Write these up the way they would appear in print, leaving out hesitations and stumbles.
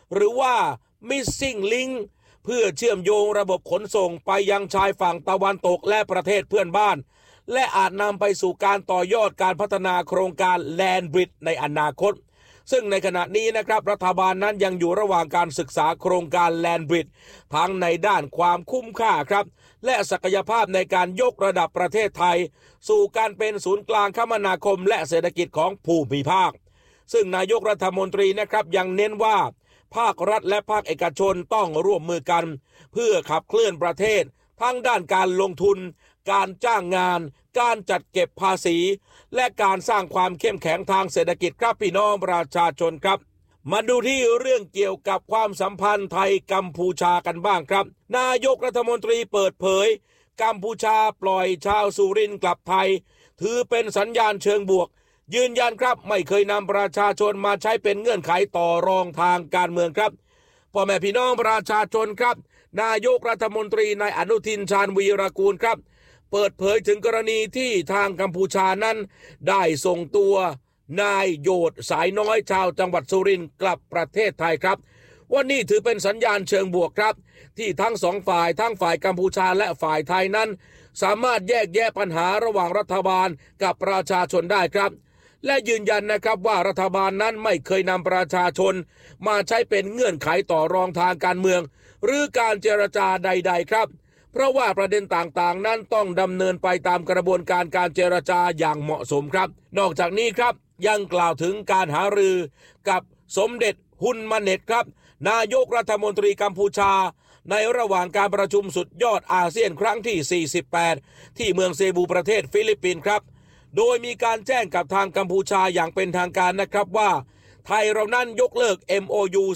หรือว่า Missing Link เพื่อเชื่อมโยงระบบขนส่งไปยังชายฝั่งตะวันตกและประเทศเพื่อนบ้านและอาจนำไปสู่การต่อยอดการพัฒนาโครงการ Land Bridge ในอนาคตซึ่งในขณะนี้นะครับรัฐบาลนั้นยังอยู่ระหว่างการศึกษาโครงการ Land Bridge ทั้งในด้านความคุ้มค่าครับและศักยภาพในการยกระดับประเทศไทยสู่การเป็นศูนย์กลางคมนาคมและเศรษฐกิจของภูมิภาคซึ่งนายกรัฐมนตรีนะครับยังเน้นว่าภาครัฐและภาคเอกชนต้องร่วมมือกันเพื่อขับเคลื่อนประเทศทั้งด้านการลงทุนการจ้างงานการจัดเก็บภาษีและการสร้างความเข้มแข็งทางเศรษฐกิจครับพี่น้องประชาชนครับมาดูที่เรื่องเกี่ยวกับความสัมพันธ์ไทยกัมพูชากันบ้างครับนายกรัฐมนตรีเปิดเผยกัมพูชาปล่อยชาวสุรินทร์กลับไทยถือเป็นสัญญาณเชิงบวกยืนยันครับไม่เคยนำประชาชนมาใช้เป็นเงื่อนไขต่อรองทางการเมืองครับพ่อแม่พี่น้องประชาชนครับนายกรัฐมนตรีนายอนุทินชาญวีรกูลครับเปิดเผยถึงกรณีที่ทางกัมพูชานั้นได้ส่งตัวนายโยดสายน้อยชาวจังหวัดสุรินทร์กลับประเทศไทยครับว่านี่ถือเป็นสัญญาณเชิงบวกครับที่ทั้งสองฝ่ายทั้งฝ่ายกัมพูชาและฝ่ายไทยนั้นสามารถแยกแยะปัญหาระหว่างรัฐบาลกับประชาชนได้ครับและยืนยันนะครับว่ารัฐบาลนั้นไม่เคยนำประชาชนมาใช้เป็นเงื่อนไขต่อรองทางการเมืองหรือการเจรจาใดๆครับเพราะว่าประเด็นต่างๆนั้นต้องดำเนินไปตามกระบวนการเจรจาอย่างเหมาะสมครับนอกจากนี้ครับยังกล่าวถึงการหารือกับสมเด็จฮุนมาเน็ตครับนายกรัฐมนตรีกัมพูชาในระหว่างการประชุมสุดยอดอาเซียนครั้งที่48ที่เมืองเซบูประเทศฟิลิปปินส์ครับโดยมีการแจ้งกับทางกัมพูชาอย่างเป็นทางการนะครับว่าไทยเรานั้นยกเลิก MOU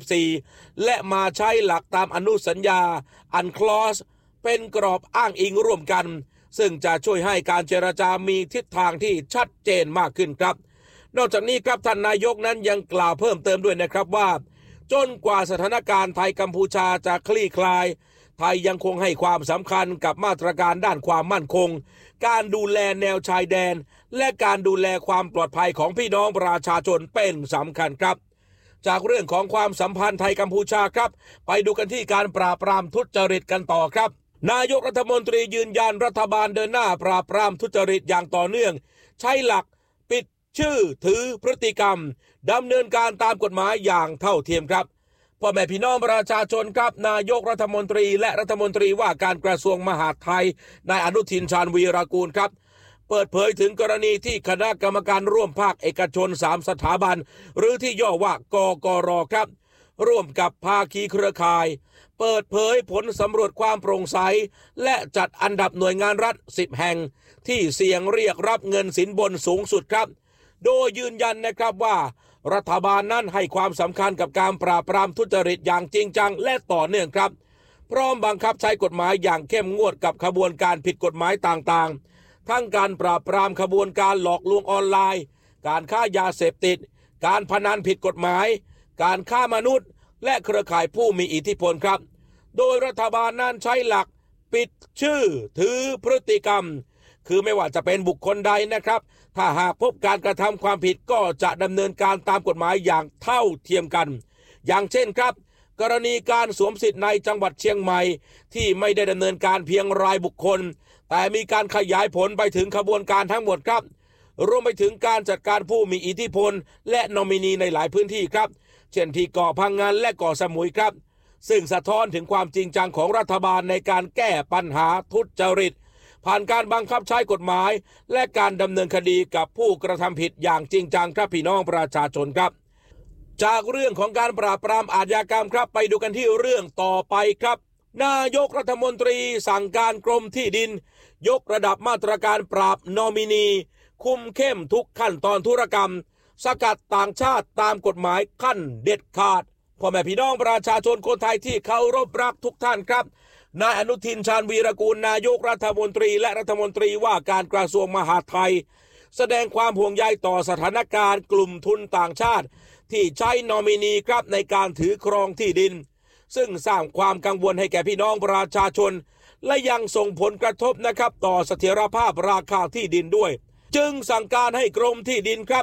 44และมาใช้หลักตามอนุสัญญา UNCLOS เป็นกรอบอ้างอิงร่วมกันซึ่งจะช่วยให้การเจรจามีทิศทางที่ชัดเจนมากขึ้นครับนอกจากนี้ครับท่านนายกนั้นยังกล่าวเพิ่มเติมด้วยนะครับว่าจนกว่าสถานการณ์ไทยกัมพูชาจะคลี่คลายไทยยังคงให้ความสำคัญกับมาตรการด้านความมั่นคงการดูแลแนวชายแดนและการดูแลความปลอดภัยของพี่น้องประชาชนเป็นสำคัญครับจากเรื่องของความสัมพันธ์ไทยกัมพูชาครับไปดูกันที่การปราบปรามทุจริตกันต่อครับนายกรัฐมนตรียืนยันรัฐบาลเดินหน้าปราบปรามทุจริตอย่างต่อเนื่องใช้หลักปิดชื่อถือพฤติกรรมดำเนินการตามกฎหมายอย่างเท่าเทียมครับพ่อแม่พี่น้องประชาชนครับนายกรัฐมนตรีและรัฐมนตรีว่าการกระทรวงมหาดไทยนายอนุทินชาญวีรกูลครับเปิดเผยถึงกรณีที่คณะกรรมการร่วมภาคเอกชน3สถาบันหรือที่ย่อว่ากกร.ครับร่วมกับภาคีเครือข่ายเปิดเผยผลสำรวจความโปร่งใสและจัดอันดับหน่วยงานรัฐ10แห่งที่เสี่ยงเรียกรับเงินสินบนสูงสุดครับโดยยืนยันนะครับว่ารัฐบาลนั้นให้ความสำคัญกับการปราบปรามทุจริตอย่างจริงจังและต่อเนื่องครับพร้อมบังคับใช้กฎหมายอย่างเข้มงวดกับขบวนการผิดกฎหมายต่างๆทั้งการปราบปรามขบวนการหลอกลวงออนไลน์การค้ายาเสพติดการพนันผิดกฎหมายการฆ่ามนุษย์และเครือข่ายผู้มีอิทธิพลครับโดยรัฐบาลนั้นใช้หลักปิดชื่อถือพฤติกรรมคือไม่ว่าจะเป็นบุคคลใดนะครับถ้าหากพบการกระทำความผิดก็จะดำเนินการตามกฎหมายอย่างเท่าเทียมกันอย่างเช่นครับกรณีการสวมสิทธิ์ในจังหวัดเชียงใหม่ที่ไม่ได้ดำเนินการเพียงรายบุคคลแต่มีการขยายผลไปถึงขบวนการทั้งหมดครับรวมไปถึงการจัดการผู้มีอิทธิพลและนอมินีในหลายพื้นที่ครับเช่นที่เกาะพังงานและเกาะสมุยครับซึ่งสะท้อนถึงความจริงจังของรัฐบาลในการแก้ปัญหาทุจริตผ่านการบังคับใช้กฎหมายและการดำเนินคดีกับผู้กระทำผิดอย่างจริงจังครับพี่น้องประชาชนครับจากเรื่องของการปราบปรามอาชญากรรมครับไปดูกันที่เรื่องต่อไปครับนายกรัฐมนตรีสั่งการกรมที่ดินยกระดับมาตรการปราบนอมินีคุมเข้มทุกขั้นตอนธุรกรรมสกัดต่างชาติตามกฎหมายขั้นเด็ดขาดพ่อแม่พี่น้องประชาชนคนไทยที่เคารพรักทุกท่านครับนายอนุทินชาญวีรกูลนายกรัฐมนตรีและรัฐมนตรีว่าการกระทรวงมหาดไทยแสดงความห่วงใยต่อสถานการณ์กลุ่มทุนต่างชาติที่ใช้นอมินีครับในการถือครองที่ดินซึ่งสร้างความกังวลให้แก่พี่น้องประชาชนและยังส่งผลกระทบนะครับต่อเสถียรภาพราคาที่ดินด้วยจึงสั่งการให้กรมที่ดินครับ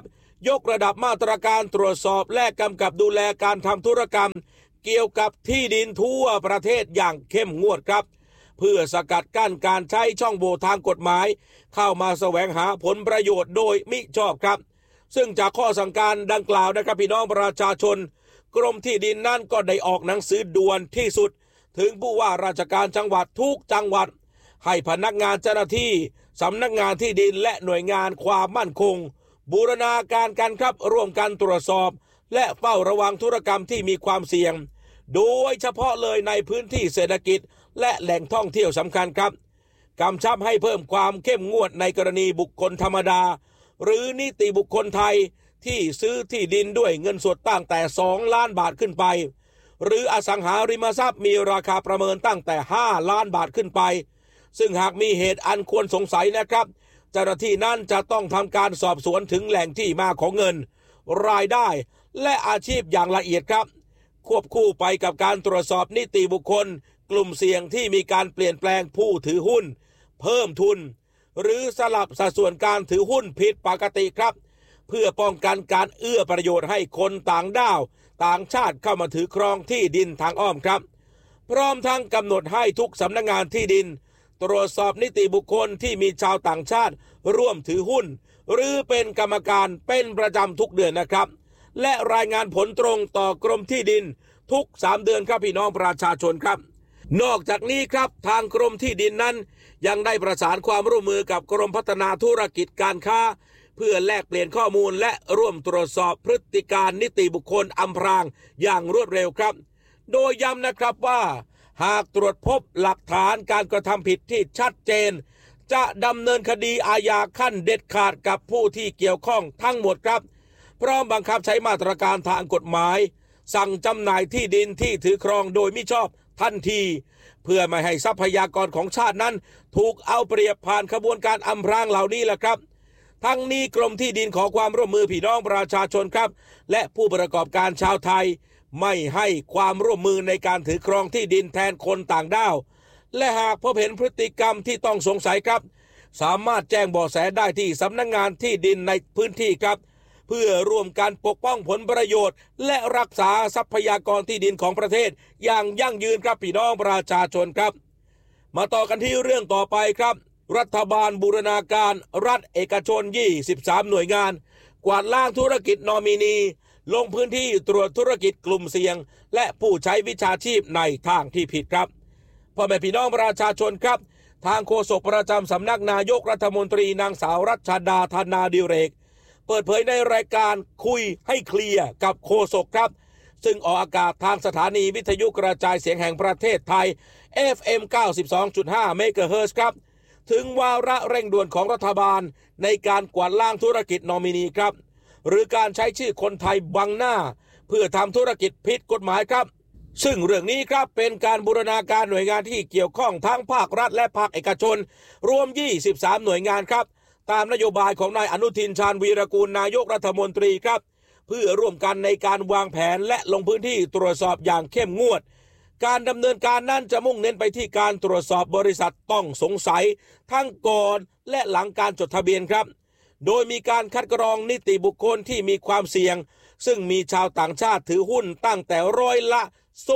ยกระดับมาตรการตรวจสอบและกำกับดูแลการทำธุรกรรมเกี่ยวกับที่ดินทั่วประเทศอย่างเข้มงวดครับเพื่อสกัดกั้นการใช้ช่องโหว่ทางกฎหมายเข้ามาแสวงหาผลประโยชน์โดยมิชอบครับซึ่งจากข้อสั่งการดังกล่าวนะครับพี่น้องประชาชนกรมที่ดินนั่นก็ได้ออกหนังสือด่วนที่สุดถึงผู้ว่าราชการจังหวัดทุกจังหวัดให้พนักงานเจ้าหน้าที่สำนักงานที่ดินและหน่วยงานความมั่นคงบูรณาการกันครับร่วมกันตรวจสอบและเฝ้าระวังธุรกรรมที่มีความเสี่ยงโดยเฉพาะเลยในพื้นที่เศรษฐกิจและแหล่งท่องเที่ยวสำคัญครับกำชับให้เพิ่มความเข้มงวดในกรณีบุคคลธรรมดาหรือนิติบุคคลไทยที่ซื้อที่ดินด้วยเงินสดตั้งแต่2 ล้านบาทขึ้นไปหรืออสังหาริมทรัพย์มีราคาประเมินตั้งแต่5 ล้านบาทขึ้นไปซึ่งหากมีเหตุอันควรสงสัยนะครับเจ้าหน้าที่นั้นจะต้องทำการสอบสวนถึงแหล่งที่มาของเงินรายได้และอาชีพอย่างละเอียดครับควบคู่ไปกับการตรวจสอบนิติบุคคลกลุ่มเสี่ยงที่มีการเปลี่ยนแปลงผู้ถือหุ้นเพิ่มทุนหรือสลับสัดส่วนการถือหุ้นผิดปกติครับเพื่อป้องกันการเอื้อประโยชน์ให้คนต่างด้าวต่างชาติเข้ามาถือครองที่ดินทางอ้อมครับพร้อมทั้งกำหนดให้ทุกสำนักงานที่ดินตรวจสอบนิติบุคคลที่มีชาวต่างชาติร่วมถือหุ้นหรือเป็นกรรมการเป็นประจำทุกเดือนนะครับและรายงานผลตรงต่อกรมที่ดินทุก3 เดือนครับพี่น้องประชาชนครับนอกจากนี้ครับทางกรมที่ดินนั้นยังได้ประสานความร่วมมือกับกรมพัฒนาธุรกิจการค้าเพื่อแลกเปลี่ยนข้อมูลและร่วมตรวจสอบพฤติการนิติบุคคลอำพรางอย่างรวดเร็วครับโดยย้ำนะครับว่าหากตรวจพบหลักฐานการกระทำผิดที่ชัดเจนจะดำเนินคดีอาญาขั้นเด็ดขาดกับผู้ที่เกี่ยวข้องทั้งหมดครับพร้อมบังคับใช้มาตรการทางกฎหมายสั่งจำหน่ายที่ดินที่ถือครองโดยมิชอบทันทีเพื่อไม่ให้ทรัพยากรของชาตินั้นถูกเอาเปรียบผ่านขบวนการอำพรางเหล่านี้แหละครับทั้งนี้กรมที่ดินขอความร่วมมือพี่น้องประชาชนครับและผู้ประกอบการชาวไทยไม่ให้ความร่วมมือในการถือครองที่ดินแทนคนต่างด้าวและหากพบเห็นพฤติกรรมที่ต้องสงสัยครับสามารถแจ้งเบาะแสได้ที่สำนักงานที่ดินในพื้นที่ครับเพื่อร่วมกันปกป้องผลประโยชน์และรักษาทรัพยากรที่ดินของประเทศอย่างยั่งยืนครับพี่น้องประชาชนครับมาต่อกันที่เรื่องต่อไปครับรัฐบาลบูรณาการรัฐเอกชน23 หน่วยงานกวาดล้างธุรกิจนอมินีลงพื้นที่ตรวจธุรกิจกลุ่มเสี่ยงและผู้ใช้วิชาชีพในทางที่ผิดครับพ่อแม่พี่น้องประชาชนครับทางโฆษกประจำสำนักนายกรัฐมนตรีนางสาวรัชดาธนาดิเรกเปิดเผยในรายการคุยให้เคลียร์กับโฆษกครับซึ่งออกอากาศทางสถานีวิทยุกระจายเสียงแห่งประเทศไทย FM 92.5 เมกะเฮิรตซ์ครับถึงวาระเร่งด่วนของรัฐบาลในการกวาดล้างธุรกิจนอมินีครับหรือการใช้ชื่อคนไทยบังหน้าเพื่อทำธุรกิจผิดกฎหมายครับซึ่งเรื่องนี้ครับเป็นการบูรณาการหน่วยงานที่เกี่ยวข้องทั้งภาครัฐและภาคเอกชนรวม23 หน่วยงานครับตามนโยบายของนายอนุทินชาญวีรกูลนายกรัฐมนตรีครับเพื่อร่วมกันในการวางแผนและลงพื้นที่ตรวจสอบอย่างเข้มงวดการดำเนินการนั้นจะมุ่งเน้นไปที่การตรวจสอบบริษัทต้องสงสัยทั้งก่อนและหลังการจดทะเบียนครับโดยมีการคัดกรองนิติบุคคลที่มีความเสี่ยงซึ่งมีชาวต่างชาติถือหุ้นตั้งแต่ร้อยละ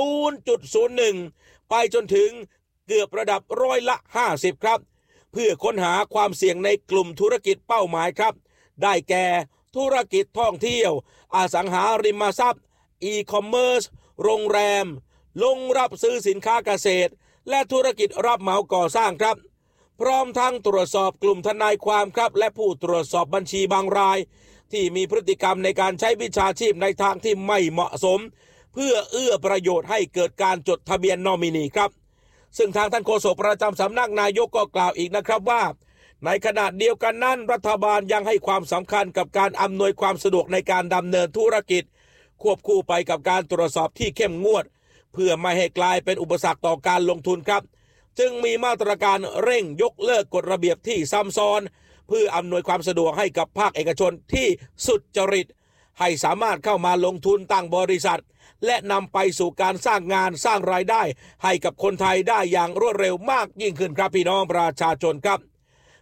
0.01 ไปจนถึงเกือบระดับร้อยละ 50 ครับเพื่อค้นหาความเสี่ยงในกลุ่มธุรกิจเป้าหมายครับได้แก่ธุรกิจท่องเที่ยวอสังหาริมทรัพย์อีคอมเมิร์ซโรงแรมลงรับซื้อสินค้าเกษตรและธุรกิจรับเหมาก่อสร้างครับพร้อมทั้งตรวจสอบกลุ่มทนายความครับและผู้ตรวจสอบบัญชีบางรายที่มีพฤติกรรมในการใช้วิชาชีพในทางที่ไม่เหมาะสมเพื่อเอื้อประโยชน์ให้เกิดการจดทะเบียนนอมินีครับซึ่งทางท่านโฆษกประจำสำนักนายกก็กล่าวอีกนะครับว่าในขณะเดียวกันนั้นรัฐบาลยังให้ความสำคัญกับการอำนวยความสะดวกในการดำเนินธุรกิจควบคู่ไปกับการตรวจสอบที่เข้มงวดเพื่อไม่ให้กลายเป็นอุปสรรคต่อการลงทุนครับจึงมีมาตรการเร่งยกเลิกกฎระเบียบที่ซ้ำซ้อนเพื่ออำนวยความสะดวกให้กับภาคเอกชนที่สุจริตให้สามารถเข้ามาลงทุนตั้งบริษัทและนำไปสู่การสร้างงานสร้างรายได้ให้กับคนไทยได้อย่างรวดเร็วมากยิ่งขึ้นครับพี่น้องประชาชนครับ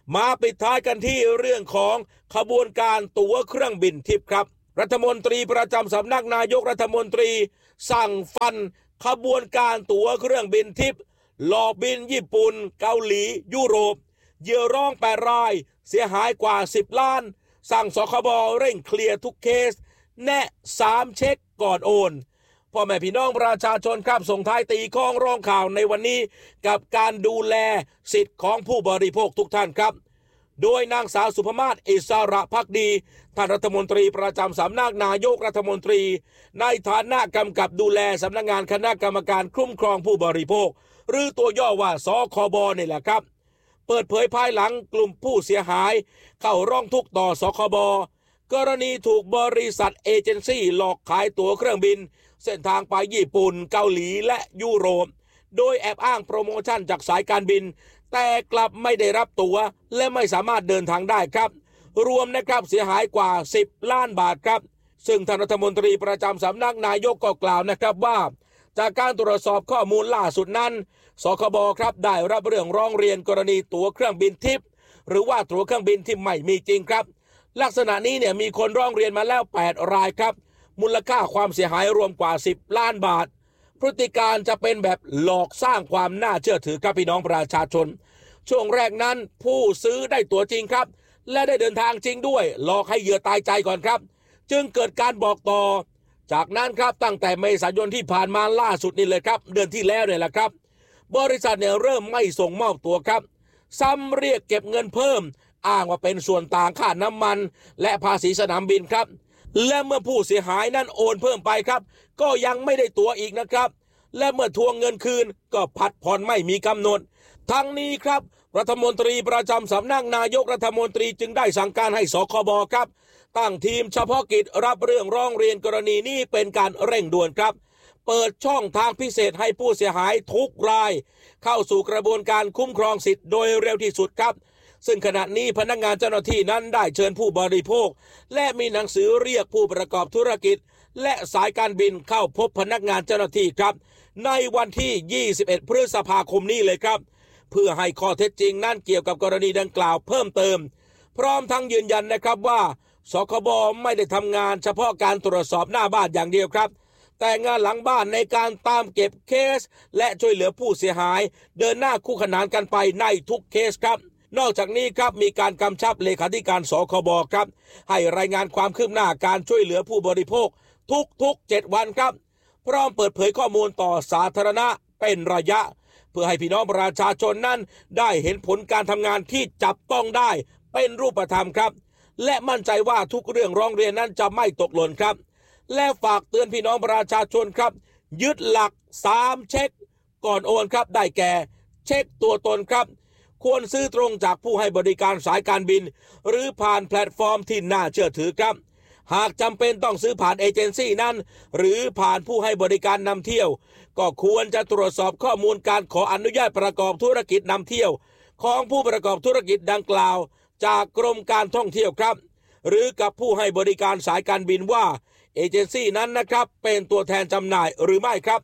มาปิดท้ายกันที่เรื่องของขบวนการตั๋วเครื่องบินทิพย์ครับรัฐมนตรีประจำสำนักนายกรัฐมนตรีสั่งฟันขบวนการตั๋วเครื่องบินทิพย์หลอกบินญี่ปุ่นเกาหลียุโรปเหยื่อร้อง8 รายเสียหายกว่า10 ล้านสั่งสคบเร่งเคลียร์ทุกเคสแนะ3เช็คก่อนโอนพ่อแม่พี่น้องประชาชนครับส่งท้ายตีข้องร้องข่าวในวันนี้กับการดูแลสิทธิ์ของผู้บริโภคทุกท่านครับโดยนางสาวสุภมาศ อิสระภักดีท่านรัฐมนตรีประจำสำนักนายกรัฐมนตรีในฐานะกำกับดูแลสำนักงานคณะกรรมการคุ้มครองผู้บริโภคหรือตัวย่อว่าสคบนี่แหละครับเปิดเผยภายหลังกลุ่มผู้เสียหายเข้าร้องทุกข์ต่อสคบกรณีถูกบริษัทเอเจนซี่หลอกขายตั๋วเครื่องบินเส้นทางไปญี่ปุ่นเกาหลีและยุโรปโดยแอบอ้างโปรโมชั่นจากสายการบินแต่กลับไม่ได้รับตั๋วและไม่สามารถเดินทางได้ครับรวมนะครับเสียหายกว่า10 ล้านบาทครับซึ่งท่านรัฐมนตรีประจำสำนักนายกก็กล่าวนะครับว่าจากการตรวจสอบข้อมูลล่าสุดนั้นสคบครับได้รับเรื่องร้องเรียนกรณีตั๋วเครื่องบินทิพย์หรือว่าตั๋วเครื่องบินที่ไม่มีจริงครับลักษณะนี้เนี่ยมีคนร้องเรียนมาแล้ว8 รายครับมูลค่าความเสียหายรวมกว่า10 ล้านบาทพฤติการจะเป็นแบบหลอกสร้างความน่าเชื่อถือครับพี่น้องประชาชนช่วงแรกนั้นผู้ซื้อได้ตั๋วจริงครับและได้เดินทางจริงด้วยหลอกให้เหยื่อตายใจก่อนครับจึงเกิดการบอกต่อจากนั้นครับตั้งแต่เมษายนที่ผ่านมาล่าสุดนี่เลยครับเดือนที่แล้วเนี่ยแหละครับบริษัทเนี่ยเริ่มไม่ส่งมอบตั๋วครับซ้ำเรียกเก็บเงินเพิ่มอ้างว่าเป็นส่วนต่างค่าน้ำมันและภาษีสนามบินครับและเมื่อผู้เสียหายนั้นโอนเพิ่มไปครับก็ยังไม่ได้ตั๋วอีกนะครับและเมื่อทวงเงินคืนก็ผัดผ่อนไม่มีกำหนดทั้งนี้ครับรัฐมนตรีประจำสำนักนายกรัฐมนตรีจึงได้สั่งการให้สคบครับตั้งทีมเฉพาะกิจรับเรื่องร้องเรียนกรณีนี้เป็นการเร่งด่วนครับเปิดช่องทางพิเศษให้ผู้เสียหายทุกรายเข้าสู่กระบวนการคุ้มครองสิทธิ์โดยเร็วที่สุดครับซึ่งขณะนี้พนักงานเจ้าหน้าที่นั้นได้เชิญผู้บริโภคและมีหนังสือเรียกผู้ประกอบธุรกิจและสายการบินเข้าพบพนักงานเจ้าหน้าที่ครับในวันที่21 พฤษภาคมนี้เลยครับเพื่อให้ข้อเท็จจริงนั้นเกี่ยวกับกรณีดังกล่าวเพิ่มเติมพร้อมทั้งยืนยันนะครับว่าสคบไม่ได้ทำงานเฉพาะการตรวจสอบหน้าบ้านอย่างเดียวครับแต่งานหลังบ้านในการตามเก็บเคสและช่วยเหลือผู้เสียหายเดินหน้าคู่ขนานกันไปในทุกเคสครับนอกจากนี้ครับมีการกำชับเลขาธิการสคบครับให้รายงานความคืบหน้าการช่วยเหลือผู้บริโภคทุก7 วันครับพร้อมเปิดเผยข้อมูลต่อสาธารณะเป็นระยะเพื่อให้พี่น้องประชาชนนั้นได้เห็นผลการทำงานที่จับต้องได้เป็นรูปธรรมครับและมั่นใจว่าทุกเรื่องร้องเรียนนั้นจะไม่ตกหล่นครับและฝากเตือนพี่น้องประชาชนครับยึดหลัก3เช็คก่อนโอนครับได้แก่เช็คตัวตนครับควรซื้อตรงจากผู้ให้บริการสายการบินหรือผ่านแพลตฟอร์มที่น่าเชื่อถือครับหากจำเป็นต้องซื้อผ่านเอเจนซี่นั้นหรือผ่านผู้ให้บริการนำเที่ยวก็ควรจะตรวจสอบข้อมูลการขออนุญาตประกอบธุรกิจนำเที่ยวของผู้ประกอบธุรกิจดังกล่าวจากกรมการท่องเที่ยวครับหรือกับผู้ให้บริการสายการบินว่าเอเจนซี่นั้นนะครับเป็นตัวแทนจำหน่ายหรือไม่ครับ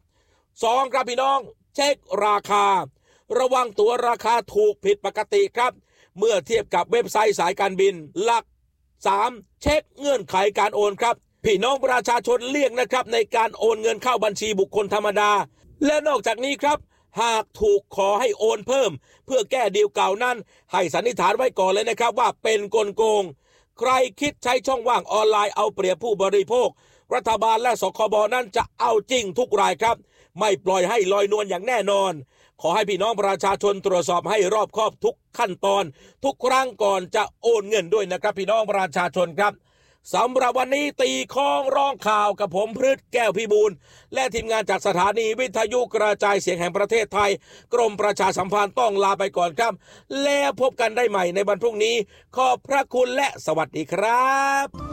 2ครับพี่น้องเช็คราคาระวังตั๋วราคาถูกผิดปกติครับเมื่อเทียบกับเว็บไซต์สายการบินหลัก3เช็คเงื่อนไขการโอนครับพี่น้องประชาชนเลี่ยงนะครับในการโอนเงินเข้าบัญชีบุคคลธรรมดาและนอกจากนี้ครับหากถูกขอให้โอนเพิ่มเพื่อแก้ดีลเก่านั้นให้สันนิษฐานไว้ก่อนเลยนะครับว่าเป็นกลโกงใครคิดใช้ช่องว่างออนไลน์เอาเปรียบผู้บริโภครัฐบาลและสคบนั้นจะเอาจริงทุกรายครับไม่ปล่อยให้ลอยนวลอย่างแน่นอนขอให้พี่น้องประชาชนตรวจสอบให้รอบคอบทุกขั้นตอนทุกครั้งก่อนจะโอนเงินด้วยนะครับพี่น้องประชาชนครับสำหรับวันนี้ตีข้องร้องข่าวกับผมพฤทธิ์แก้วพิบูลและทีมงานจากสถานีวิทยุกระจายเสียงแห่งประเทศไทยกรมประชาสัมพันธ์ต้องลาไปก่อนครับแล้วพบกันได้ใหม่ในวันพรุ่งนี้ขอบพระคุณและสวัสดีครับ